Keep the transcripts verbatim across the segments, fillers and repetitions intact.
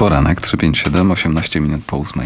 Poranek trzy pięć siedem, osiemnaście minut po ósmej.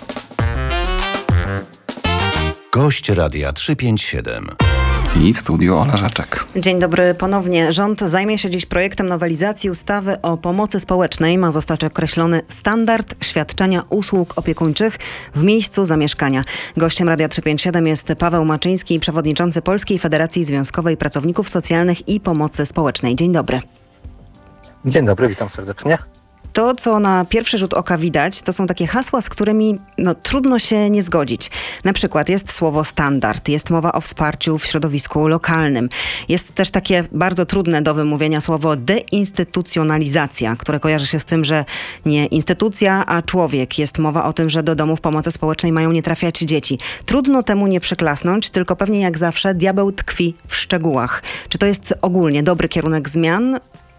Gość Radia trzysta pięćdziesiąt siedem. I w studiu Ola Żaczek. Dzień dobry ponownie. Rząd zajmie się dziś projektem nowelizacji ustawy o pomocy społecznej. Ma zostać określony standard świadczenia usług opiekuńczych w miejscu zamieszkania. Gościem Radia trzysta pięćdziesiąt siedem jest Paweł Maczyński, przewodniczący Polskiej Federacji Związkowej Pracowników Socjalnych i Pomocy Społecznej. Dzień dobry. Dzień dobry, witam serdecznie. To, co na pierwszy rzut oka widać, to są takie hasła, z którymi no, trudno się nie zgodzić. Na przykład jest słowo standard, jest mowa o wsparciu w środowisku lokalnym. Jest też takie bardzo trudne do wymówienia słowo deinstytucjonalizacja, które kojarzy się z tym, że nie instytucja, a człowiek. Jest mowa o tym, że do domów pomocy społecznej mają nie trafiać dzieci. Trudno temu nie przyklasnąć, tylko pewnie jak zawsze diabeł tkwi w szczegółach. Czy to jest ogólnie dobry kierunek zmian?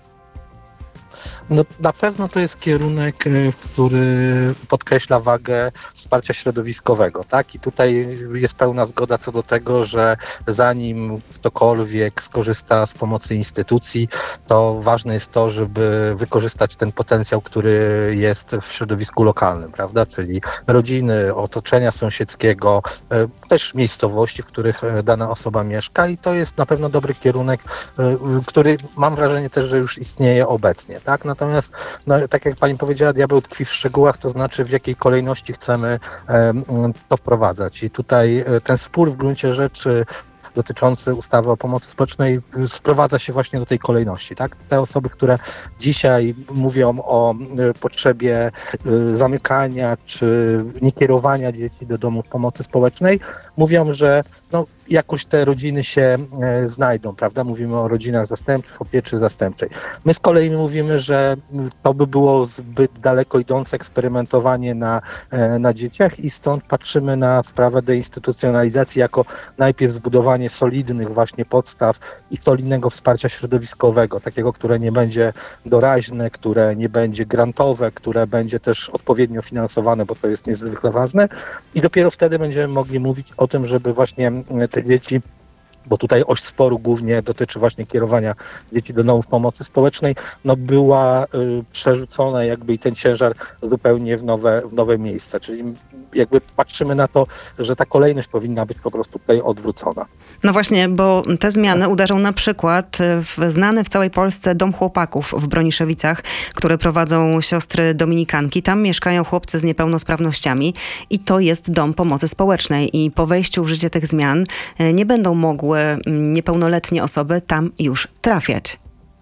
No, na pewno to jest kierunek, który podkreśla wagę wsparcia środowiskowego, tak? I tutaj jest pełna zgoda co do tego, że zanim ktokolwiek skorzysta z pomocy instytucji, to ważne jest to, żeby wykorzystać ten potencjał, który jest w środowisku lokalnym, prawda? Czyli rodziny, otoczenia sąsiedzkiego, też miejscowości, w których dana osoba mieszka, i to jest na pewno dobry kierunek, który mam wrażenie też, że już istnieje obecnie, tak? Natomiast, no, tak jak pani powiedziała, diabeł tkwi w szczegółach, to znaczy w jakiej kolejności chcemy e, to wprowadzać. I tutaj ten spór w gruncie rzeczy dotyczący ustawy o pomocy społecznej sprowadza się właśnie do tej kolejności. Tak? Te osoby, które dzisiaj mówią o potrzebie zamykania czy niekierowania dzieci do domów pomocy społecznej, mówią, że no, jakoś te rodziny się znajdą, prawda? Mówimy o rodzinach zastępczych, o pieczy zastępczej. My z kolei mówimy, że to by było zbyt daleko idące eksperymentowanie na, na dzieciach i stąd patrzymy na sprawę deinstytucjonalizacji jako najpierw zbudowanie solidnych właśnie podstaw i solidnego wsparcia środowiskowego, takiego, które nie będzie doraźne, które nie będzie grantowe, które będzie też odpowiednio finansowane, bo to jest niezwykle ważne, i dopiero wtedy będziemy mogli mówić o tym, żeby właśnie te dzieci, bo tutaj oś sporu głównie dotyczy właśnie kierowania dzieci do domów pomocy społecznej, no była y, przerzucona jakby i ten ciężar zupełnie w nowe, w nowe miejsca, czyli jakby patrzymy na to, że ta kolejność powinna być po prostu tutaj odwrócona. No właśnie, bo te zmiany uderzą na przykład w znany w całej Polsce Dom Chłopaków w Broniszewicach, który prowadzą siostry dominikanki. Tam mieszkają chłopcy z niepełnosprawnościami i to jest dom pomocy społecznej i po wejściu w życie tych zmian nie będą mogły niepełnoletnie osoby tam już trafiać.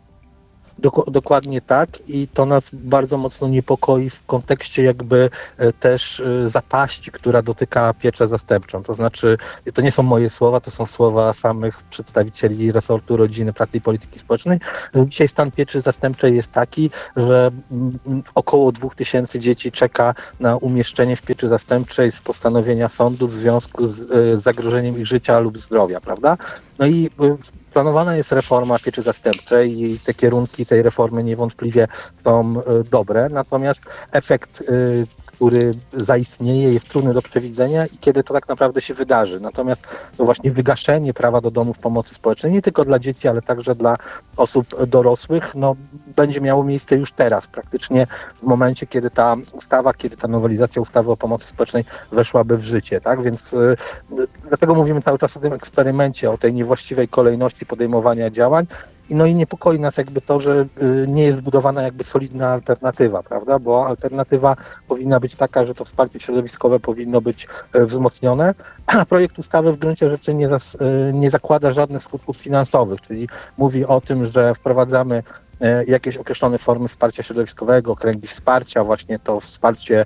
Dokładnie tak, i to nas bardzo mocno niepokoi w kontekście jakby też zapaści, która dotyka pieczę zastępczą. To znaczy, to nie są moje słowa, to są słowa samych przedstawicieli resortu rodziny, pracy i polityki społecznej. Dzisiaj stan pieczy zastępczej jest taki, że około dwóch tysięcy dzieci czeka na umieszczenie w pieczy zastępczej z postanowienia sądu w związku z zagrożeniem ich życia lub zdrowia, prawda? No i planowana jest reforma pieczy zastępczej i te kierunki tej reformy niewątpliwie są dobre, natomiast efekt, który zaistnieje, jest trudny do przewidzenia i kiedy to tak naprawdę się wydarzy. Natomiast to właśnie wygaszenie prawa do domów pomocy społecznej, nie tylko dla dzieci, ale także dla osób dorosłych, no, będzie miało miejsce już teraz, praktycznie w momencie, kiedy ta ustawa, kiedy ta nowelizacja ustawy o pomocy społecznej weszłaby w życie, tak? Więc y, dlatego mówimy cały czas o tym eksperymencie, o tej niewłaściwej kolejności podejmowania działań. No i niepokoi nas jakby to, że nie jest zbudowana jakby solidna alternatywa, prawda? Bo alternatywa powinna być taka, że to wsparcie środowiskowe powinno być wzmocnione, a projekt ustawy w gruncie rzeczy nie, zas, nie zakłada żadnych skutków finansowych, czyli mówi o tym, że wprowadzamy jakieś określone formy wsparcia środowiskowego, kręgi wsparcia, właśnie to wsparcie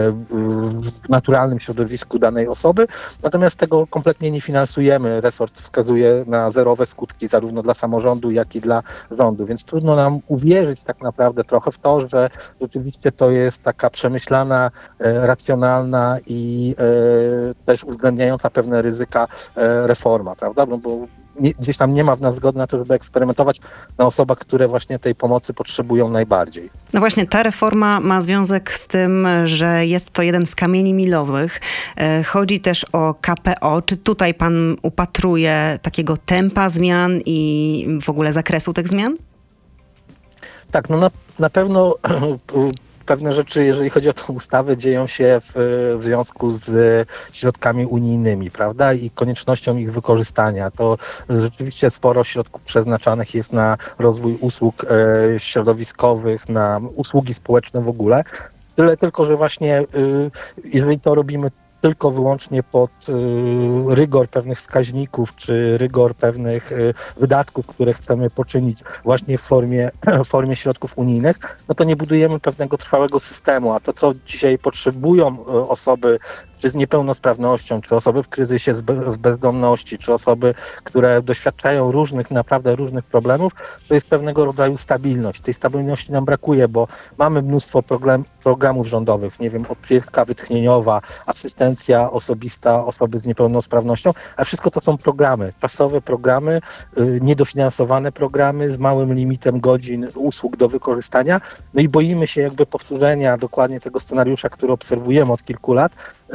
w naturalnym środowisku danej osoby, natomiast tego kompletnie nie finansujemy. Resort wskazuje na zerowe skutki zarówno dla samorządu, jak i dla rządu, więc trudno nam uwierzyć tak naprawdę trochę w to, że rzeczywiście to jest taka przemyślana, racjonalna i też uwzględniająca pewne ryzyka reforma, prawda? No bo Nie, gdzieś tam nie ma w nas zgody na to, żeby eksperymentować na osobach, które właśnie tej pomocy potrzebują najbardziej. No właśnie, ta reforma ma związek z tym, że jest to jeden z kamieni milowych. Chodzi też o K P O. Czy tutaj pan upatruje takiego tempa zmian i w ogóle zakresu tych zmian? Tak, no na, na pewno pewne rzeczy, jeżeli chodzi o tę ustawę, dzieją się w, w związku z środkami unijnymi, prawda, i koniecznością ich wykorzystania. To rzeczywiście sporo środków przeznaczanych jest na rozwój usług e, środowiskowych, na usługi społeczne w ogóle. Tyle tylko, że właśnie y, jeżeli to robimy tylko wyłącznie pod y, rygor pewnych wskaźników, czy rygor pewnych y, wydatków, które chcemy poczynić właśnie w formie, w formie środków unijnych, no to nie budujemy pewnego trwałego systemu, a to, co dzisiaj potrzebują y, osoby czy z niepełnosprawnością, czy osoby w kryzysie z be- w bezdomności, czy osoby, które doświadczają różnych, naprawdę różnych problemów, to jest pewnego rodzaju stabilność. Tej stabilności nam brakuje, bo mamy mnóstwo program, programów rządowych, nie wiem, opieka wytchnieniowa, asystencja osobista osoby z niepełnosprawnością, a wszystko to są programy, czasowe programy, yy, niedofinansowane programy z małym limitem godzin usług do wykorzystania. No i boimy się jakby powtórzenia dokładnie tego scenariusza, który obserwujemy od kilku lat,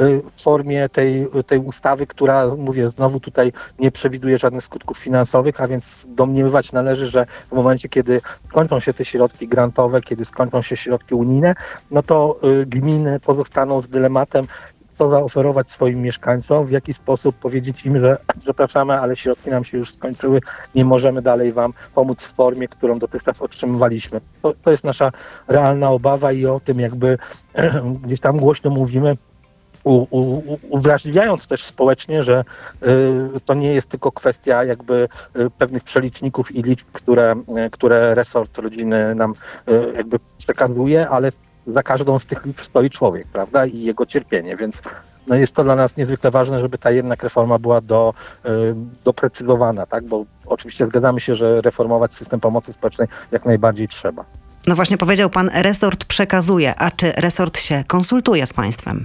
w formie tej, tej ustawy, która, mówię, znowu tutaj nie przewiduje żadnych skutków finansowych, a więc domniemywać należy, że w momencie, kiedy skończą się te środki grantowe, kiedy skończą się środki unijne, no to gminy pozostaną z dylematem, co zaoferować swoim mieszkańcom, w jaki sposób powiedzieć im, że przepraszamy, ale środki nam się już skończyły, nie możemy dalej wam pomóc w formie, którą dotychczas otrzymywaliśmy. To, to jest nasza realna obawa i o tym jakby gdzieś tam głośno mówimy, U, u, uwrażliwiając też społecznie, że y, to nie jest tylko kwestia jakby y, pewnych przeliczników i liczb, które, y, które resort rodziny nam y, jakby przekazuje, ale za każdą z tych liczb stoi człowiek, prawda, i jego cierpienie, więc no jest to dla nas niezwykle ważne, żeby ta jednak reforma była do, y, doprecyzowana, tak, bo oczywiście zgadzamy się, że reformować system pomocy społecznej jak najbardziej trzeba. No właśnie powiedział pan, resort przekazuje, a czy resort się konsultuje z państwem?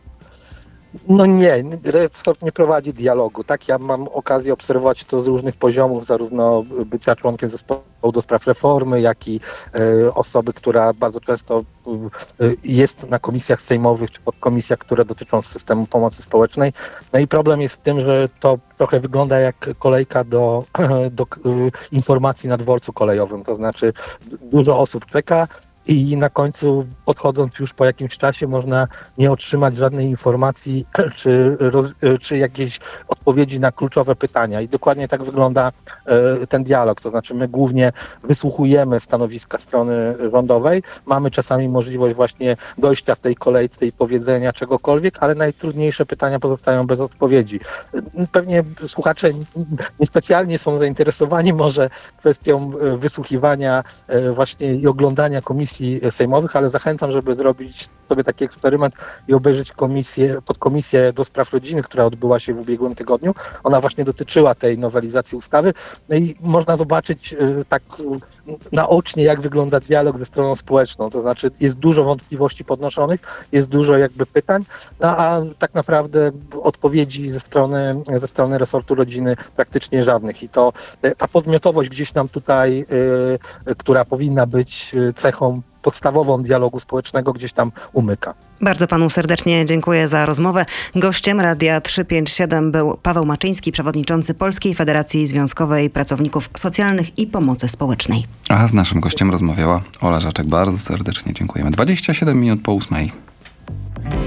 No nie, resort nie prowadzi dialogu. Tak, ja mam okazję obserwować to z różnych poziomów, zarówno bycia członkiem zespołu do spraw reformy, jak i y, osoby, która bardzo często y, jest na komisjach sejmowych czy podkomisjach, które dotyczą systemu pomocy społecznej. No i problem jest w tym, że to trochę wygląda jak kolejka do, do y, informacji na dworcu kolejowym, to znaczy dużo osób czeka, i na końcu, podchodząc już po jakimś czasie, można nie otrzymać żadnej informacji czy, roz, czy jakiejś odpowiedzi na kluczowe pytania. I dokładnie tak wygląda e, ten dialog. To znaczy my głównie wysłuchujemy stanowiska strony rządowej, mamy czasami możliwość właśnie dojścia w tej kolejce i powiedzenia czegokolwiek, ale najtrudniejsze pytania pozostają bez odpowiedzi. Pewnie słuchacze niespecjalnie są zainteresowani może kwestią wysłuchiwania e, właśnie i oglądania komisji sejmowych, ale zachęcam, żeby zrobić sobie taki eksperyment i obejrzeć komisję, podkomisję do spraw rodziny, która odbyła się w ubiegłym tygodniu. Ona właśnie dotyczyła tej nowelizacji ustawy. No i można zobaczyć tak naocznie, jak wygląda dialog ze stroną społeczną. To znaczy jest dużo wątpliwości podnoszonych, jest dużo jakby pytań, no a tak naprawdę odpowiedzi ze strony, ze strony resortu rodziny praktycznie żadnych. I to ta podmiotowość gdzieś nam tutaj, yy, która powinna być cechą podstawową dialogu społecznego, gdzieś tam umyka. Bardzo panu serdecznie dziękuję za rozmowę. Gościem Radia trzysta pięćdziesiąt siedem był Paweł Maczyński, przewodniczący Polskiej Federacji Związkowej Pracowników Socjalnych i Pomocy Społecznej. A z naszym gościem rozmawiała Ola Żaczek. Bardzo serdecznie dziękujemy. dwadzieścia siedem minut po ósmej.